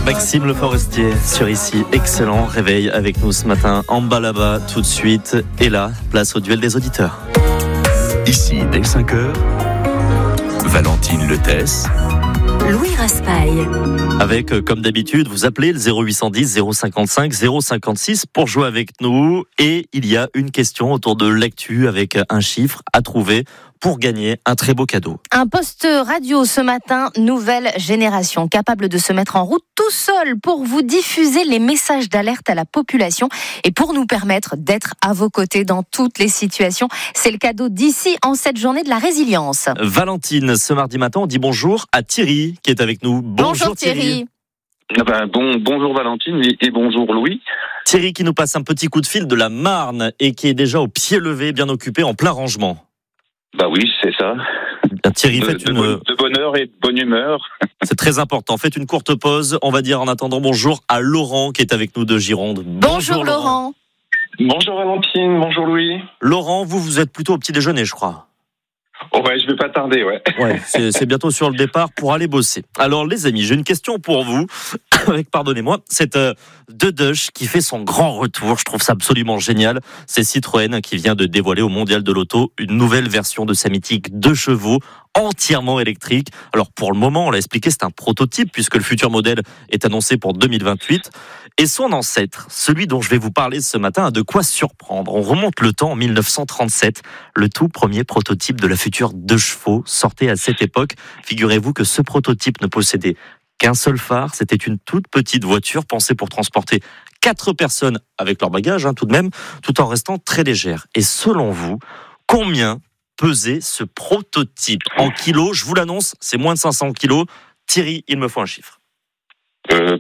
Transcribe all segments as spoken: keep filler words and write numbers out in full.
Maxime Le Forestier sur Ici, excellent réveil avec nous ce matin. En bas là-bas, tout de suite. Et là, place au duel des auditeurs. Ici, dès cinq heures, Valentine Letès, Louis Raspail. Avec, comme d'habitude, vous appelez le zéro huit cent dix zéro cinquante-cinq zéro cinquante-six pour jouer avec nous. Et il y a une question autour de l'actu avec un chiffre à trouver pour gagner un très beau cadeau. Un poste radio ce matin, nouvelle génération, capable de se mettre en route tout seul pour vous diffuser les messages d'alerte à la population et pour nous permettre d'être à vos côtés dans toutes les situations. C'est le cadeau d'ici en cette journée de la résilience. Valentine, ce mardi matin, on dit bonjour à Thierry qui est avec nous. Bonjour, bonjour Thierry. Thierry. Ah ben, bon, bonjour Valentine et, et bonjour Louis. Thierry qui nous passe un petit coup de fil de la Marne et qui est déjà au pied levé, bien occupé, en plein rangement. Bah oui, c'est ça. Bien, Thierry, de, faites de une... Bonne, de bonne heure et de bonne humeur. C'est très important. Faites une courte pause. On va dire en attendant bonjour à Laurent qui est avec nous de Gironde. Bonjour, bonjour Laurent. Bonjour Valentine, bonjour Louis. Laurent, vous, vous êtes plutôt au petit déjeuner, je crois. Oh ouais, je vais pas tarder, ouais. Ouais, c'est, c'est bientôt sur le départ pour aller bosser. Alors les amis, j'ai une question pour vous. Avec, pardonnez-moi, c'est euh, Dedush qui fait son grand retour. Je trouve ça absolument génial. C'est Citroën qui vient de dévoiler au Mondial de l'Auto une nouvelle version de sa mythique deux chevaux entièrement électrique. Alors pour le moment, on l'a expliqué, c'est un prototype puisque le futur modèle est annoncé pour deux mille vingt-huit. Et son ancêtre, celui dont je vais vous parler ce matin, a de quoi surprendre. On remonte le temps en mille neuf cent trente-sept. Le tout premier prototype de la future deux chevaux sortait à cette époque. Figurez-vous que ce prototype ne possédait qu'un seul phare. C'était une toute petite voiture pensée pour transporter quatre personnes avec leur bagage, hein, tout de même, tout en restant très légère. Et selon vous, combien pesait ce prototype en kilos? Je vous l'annonce, c'est moins de cinq cents kilos. Thierry, il me faut un chiffre. Euh,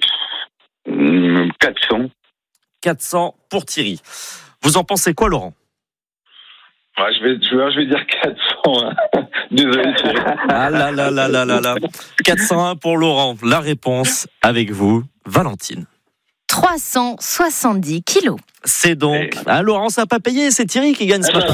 quatre cents. quatre cents pour Thierry. Vous en pensez quoi, Laurent? Ouais, je vais, je vais, je vais dire quatre cents. Hein. Désolé. Ah là là là là là là. quatre cent un pour Laurent. La réponse avec vous, Valentine. trois cent soixante-dix kilos. C'est donc... Ah, Laurent, ça n'a pas payé, c'est Thierry qui gagne ce matin.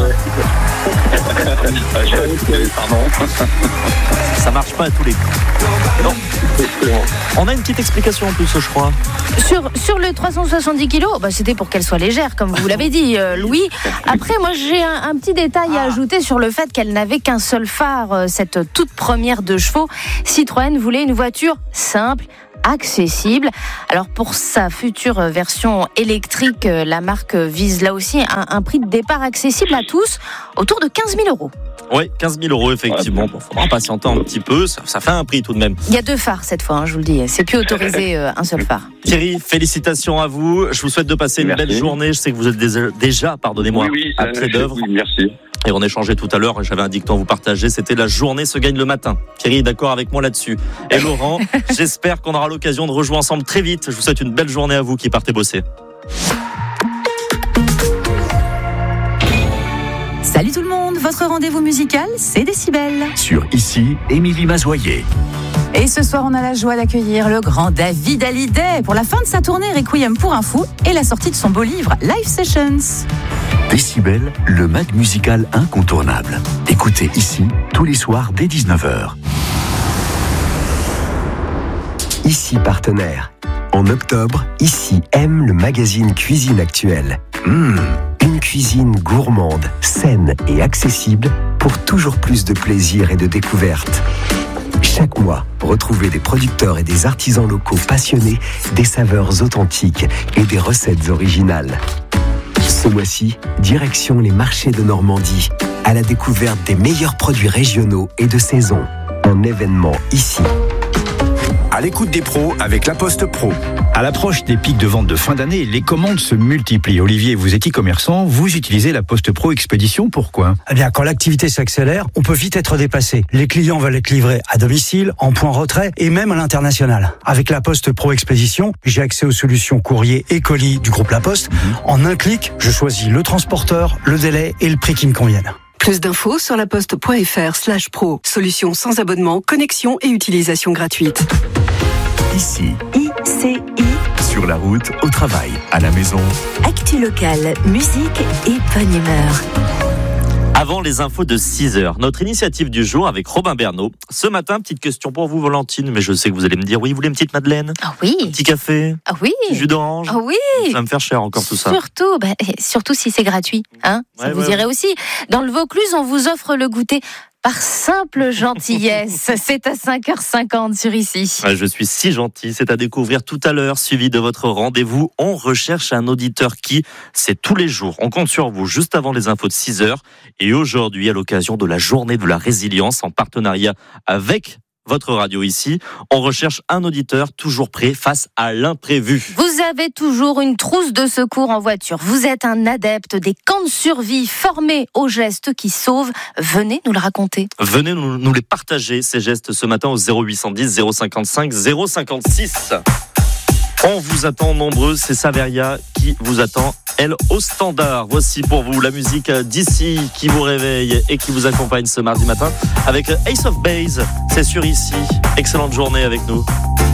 Pardon. Ça marche pas à tous les coups. Non. On a une petite explication en plus, je crois. Sur, sur le trois cent soixante-dix kilos, bah c'était pour qu'elle soit légère, comme vous l'avez dit, euh, Louis. Après, moi, j'ai un, un petit détail à ajouter sur le fait qu'elle n'avait qu'un seul phare, cette toute première deux chevaux. Citroën voulait une voiture simple, accessible. Alors pour sa future version électrique, la marque vise là aussi un, un prix de départ accessible à tous, autour de quinze mille euros. Oui, quinze mille euros effectivement. Il faudra patienter un petit peu, ça, ça fait un prix tout de même. Il y a deux phares cette fois, hein, je vous le dis. C'est plus autorisé euh, un seul phare. Thierry, félicitations à vous. Je vous souhaite de passer une Merci. belle journée. Je sais que vous êtes déjà, déjà pardonnez-moi, oui, oui, à pied d'œuvre. Oui, merci. Et on échangeait tout à l'heure, j'avais un dicton à vous partager, c'était la journée se gagne le matin. Thierry est d'accord avec moi là-dessus. Et Laurent, j'espère qu'on aura l'occasion de rejouer ensemble très vite. Je vous souhaite une belle journée à vous qui partez bosser. Salut tout le monde, votre rendez-vous musical, c'est Décibel. sur Ici, Émilie Mazoyer. Et ce soir, on a la joie d'accueillir le grand David Hallyday pour la fin de sa tournée Requiem pour un fou et la sortie de son beau livre Live Sessions. Décibel, le mag musical incontournable. Écoutez Ici, tous les soirs dès dix-neuf heures. Ici partenaire. En octobre, Ici aime le magazine Cuisine Actuelle. Mmh, une cuisine gourmande, saine et accessible pour toujours plus de plaisir et de découverte. Chaque mois, retrouvez des producteurs et des artisans locaux passionnés, des saveurs authentiques et des recettes originales. Ce mois-ci, direction les marchés de Normandie, à la découverte des meilleurs produits régionaux et de saison. Un événement ici. À l'écoute des pros avec La Poste Pro. À l'approche des pics de vente de fin d'année, les commandes se multiplient. Olivier, vous êtes e-commerçant, vous utilisez La Poste Pro Expédition, pourquoi ? Eh bien, quand l'activité s'accélère, on peut vite être dépassé. Les clients veulent être livrés à domicile, en point retrait et même à l'international. Avec La Poste Pro Expédition, j'ai accès aux solutions courrier et colis du groupe La Poste. Mmh. En un clic, je choisis le transporteur, le délai et le prix qui me conviennent. Plus d'infos sur laposte.fr slash pro. Solution sans abonnement, connexion et utilisation gratuite. Ici, I C I. sur la route, au travail, à la maison. Actu locale, musique et bonne humeur. Avant les infos de six heures, notre initiative du jour avec Robin Bernot. Ce matin, petite question pour vous, Valentine, mais je sais que vous allez me dire, oui, vous voulez une petite madeleine? Ah oui. Un petit café? Ah oui. Un petit jus d'orange? Ah oui. Ça va me faire cher encore tout ça. Surtout, bah, surtout si c'est gratuit. Hein, ça Ouais, vous ouais, irait ouais. aussi. Dans le Vaucluse, on vous offre le goûter par simple gentillesse. C'est à cinq heures cinquante sur Ici. Ouais, je suis si gentil, c'est à découvrir tout à l'heure, suivi de votre rendez-vous. On recherche un auditeur qui, c'est tous les jours. On compte sur vous juste avant les infos de six heures. Et aujourd'hui, à l'occasion de la journée de la résilience, en partenariat avec votre radio ici, on recherche un auditeur toujours prêt face à l'imprévu. Vous avez toujours une trousse de secours en voiture. Vous êtes un adepte des camps de survie formés aux gestes qui sauvent. Venez nous le raconter. Venez nous, nous les partager, ces gestes, ce matin au zéro huit cent dix, zéro cinquante-cinq, zéro cinquante-six. On vous attend nombreux, c'est Saveria qui vous attend, elle, au standard. Voici pour vous la musique d'ici qui vous réveille et qui vous accompagne ce mardi matin avec Ace of Base. C'est sur Ici. Excellente journée avec nous.